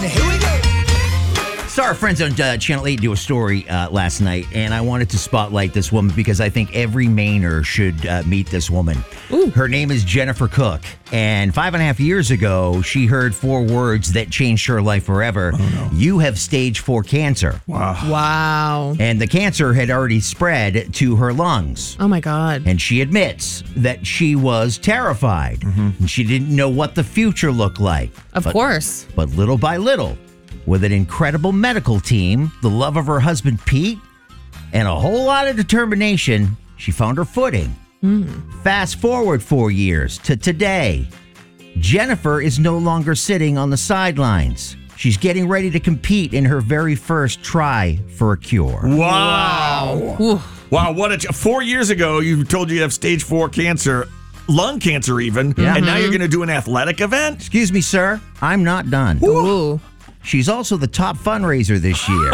Here we go. Saw our friends on Channel 8 do a story last night, and I wanted to spotlight this woman because I think every Mainer should meet this woman. Ooh. Her name is Jennifer Cook, and 5.5 years ago, she heard 4 words that changed her life forever. Oh, no. You have stage 4 cancer. Wow. And the cancer had already spread to her lungs. Oh, my God. And she admits that she was terrified. And she didn't know what the future looked like. Of course. But little by little, with an incredible medical team, the love of her husband Pete, and a whole lot of determination, she found her footing. Fast forward 4 years to today. Jennifer is no longer sitting on the sidelines. She's getting ready to compete in her very first try for a cure. Wow. Ooh. Wow, what 4 years ago, you told you have stage 4 cancer, lung cancer even, and now you're going to do an athletic event? Excuse me, sir. I'm not done. Ooh. She's also the top fundraiser this year.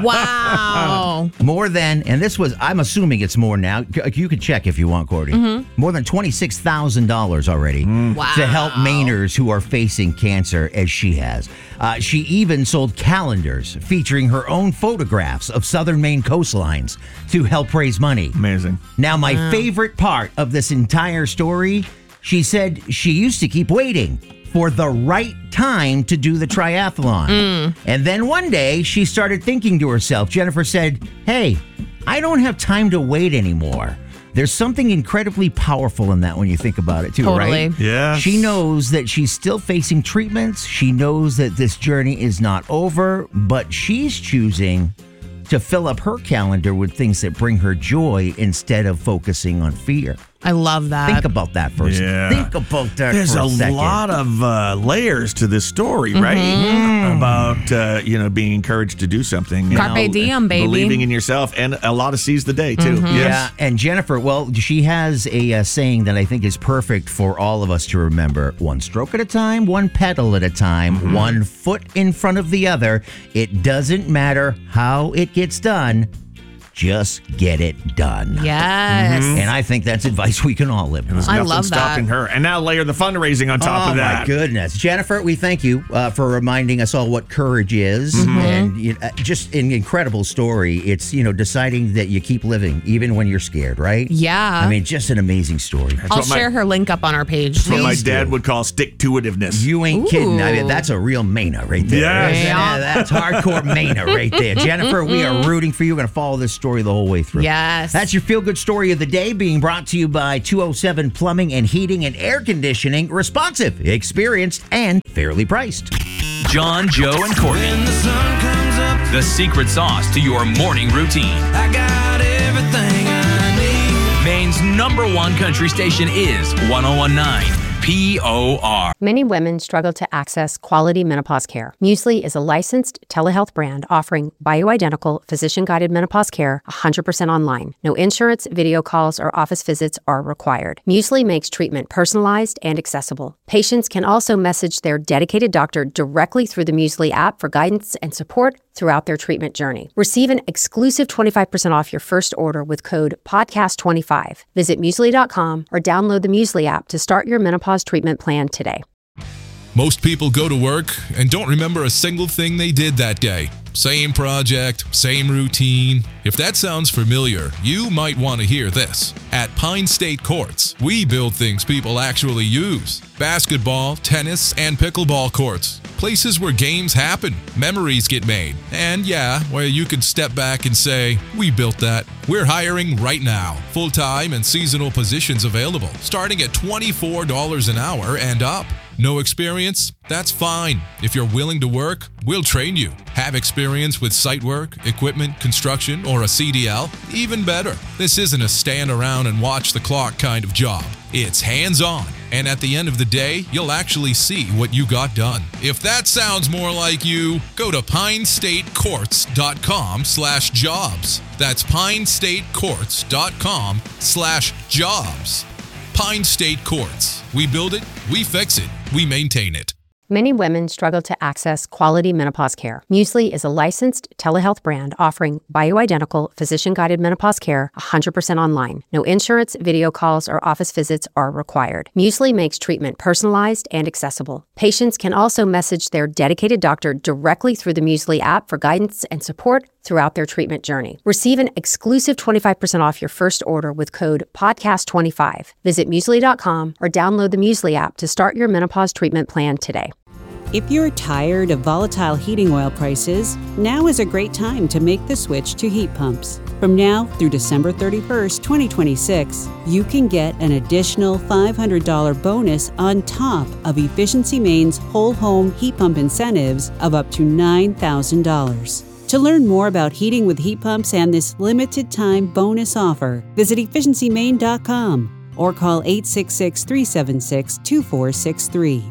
Wow. More than, and this was, I'm assuming it's more now. You can check if you want, Cordy. More than $26,000 already Wow. to help Mainers who are facing cancer, as she has. She even sold calendars featuring her own photographs of southern Maine coastlines to help raise money. Amazing. Now, my favorite part of this entire story, she said she used to keep waiting for the right time to do the triathlon. And then one day she started thinking to herself, Jennifer said, hey, I don't have time to wait anymore. There's something incredibly powerful in that when you think about it too, Totally. right? Yes. She knows that she's still facing treatments. She knows that this journey is not over, but she's choosing to fill up her calendar with things that bring her joy instead of focusing on fear. I love that. Think about that for a second. Yeah. Think about that There's for a a second. lot of layers to this story, right? About, being encouraged to do something. Carpe diem, baby. Believing in yourself, and a lot of seize the day, too. Yes. Yeah, and Jennifer, well, she has a saying that I think is perfect for all of us to remember. One stroke at a time, one pedal at a time, one foot in front of the other. It doesn't matter how it gets done. Just get it done. Yes. And I think that's advice we can all live by. There's I nothing love that. stopping her. And now layer the fundraising on top of that. Oh, my goodness. Jennifer, we thank you for reminding us all what courage is. And just an incredible story. It's, deciding that you keep living even when you're scared, right? Yeah. I mean, just an amazing story. I'll what my- share her link up on our page, That's what too. my Please dad do. would call stick-to-itiveness. You ain't kidding. I mean, Ooh. that's a real Mainer right there. Yes. Yeah. That's hardcore Mainer right there. Jennifer, we are rooting for you. We're going to follow this story the whole way through. Yes. That's your feel-good story of the day, being brought to you by 207 Plumbing and Heating and Air Conditioning. Responsive, experienced, and fairly priced. John, Joe, and Courtney. When the sun comes up, The secret sauce to your morning routine. I got everything I need. Maine's #1 country station is 1019 POR. Many women struggle to access quality menopause care. Muesli is a licensed telehealth brand offering bioidentical, physician-guided menopause care 100% online. No insurance, video calls, or office visits are required. Muesli makes treatment personalized and accessible. Patients can also message their dedicated doctor directly through the Muesli app for guidance and support throughout their treatment journey. Receive an exclusive 25% off your first order with code PODCAST25. Visit Muesli.com or download the Muesli app to start your menopause treatment plan today. Most people go to work and don't remember a single thing they did that day. Same project, same routine. If that sounds familiar, you might want to hear this. At Pine State Courts, we build things people actually use. Basketball, tennis, and pickleball courts. Places where games happen, memories get made, and where you can step back and say, we built that. We're hiring right now. Full-time and seasonal positions available, starting at $24 an hour and up. No experience? That's fine. If you're willing to work, we'll train you. Have experience with site work, equipment, construction, or a CDL? Even better. This isn't a stand around and watch the clock kind of job. It's hands-on. And at the end of the day, you'll actually see what you got done. If that sounds more like you, go to pinestatecourts.com/jobs. That's pinestatecourts.com/jobs. Pine State Courts. We build it, we fix it, we maintain it. Many women struggle to access quality menopause care. Muesli is a licensed telehealth brand offering bioidentical, physician-guided menopause care 100% online. No insurance, video calls, or office visits are required. Muesli makes treatment personalized and accessible. Patients can also message their dedicated doctor directly through the Muesli app for guidance and support throughout their treatment journey. Receive an exclusive 25% off your first order with code PODCAST25. Visit Muesli.com or download the Muesli app to start your menopause treatment plan today. If you're tired of volatile heating oil prices, now is a great time to make the switch to heat pumps. From now through December 31st, 2026, you can get an additional $500 bonus on top of Efficiency Maine's whole home heat pump incentives of up to $9,000. To learn more about heating with heat pumps and this limited time bonus offer, visit efficiencymaine.com or call 866-376-2463.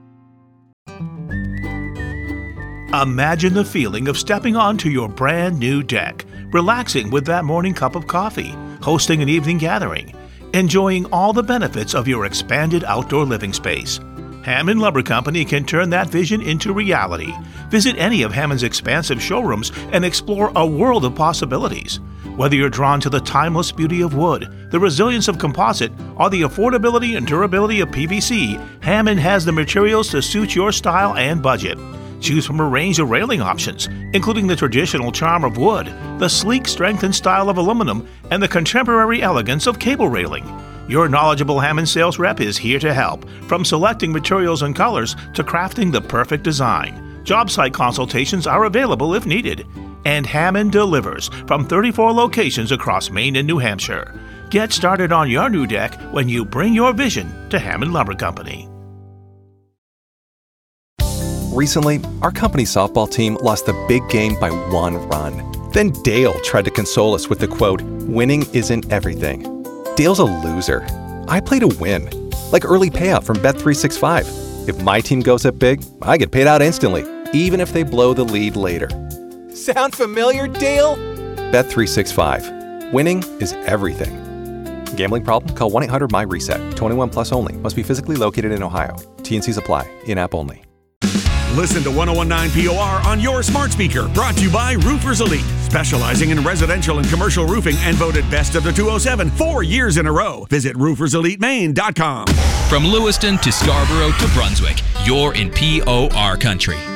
Imagine the feeling of stepping onto your brand new deck, relaxing with that morning cup of coffee, hosting an evening gathering, enjoying all the benefits of your expanded outdoor living space. Hammond Lumber Company can turn that vision into reality. Visit any of Hammond's expansive showrooms and explore a world of possibilities. Whether you're drawn to the timeless beauty of wood, the resilience of composite, or the affordability and durability of PVC, Hammond has the materials to suit your style and budget. Choose from a range of railing options, including the traditional charm of wood, the sleek strength and style of aluminum, and the contemporary elegance of cable railing. Your knowledgeable Hammond sales rep is here to help, from selecting materials and colors to crafting the perfect design. Job site consultations are available if needed. And Hammond delivers from 34 locations across Maine and New Hampshire. Get started on your new deck when you bring your vision to Hammond Lumber Company. Recently, our company softball team lost the big game by 1 run. Then Dale tried to console us with the quote, "Winning isn't everything." Dale's a loser. I play to win, like early payout from Bet365. If my team goes up big, I get paid out instantly, even if they blow the lead later. Sound familiar, Dale? Bet365. Winning is everything. Gambling problem? Call 1-800-MY-RESET. 21 plus only. Must be physically located in Ohio. T&Cs apply. In-app only. Listen to 1019 POR on your smart speaker. Brought to you by Roofers Elite, specializing in residential and commercial roofing and voted best of the 207 4 years in a row. Visit rooferselitemaine.com. From Lewiston to Scarborough to Brunswick, you're in POR country.